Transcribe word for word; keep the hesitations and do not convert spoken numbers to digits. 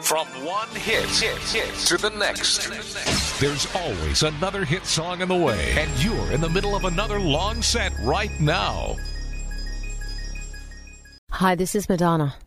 From one hit, hit, hit to the next. There's always another hit song in the way, and you're in the middle of another long set right now. Hi, this is Madonna.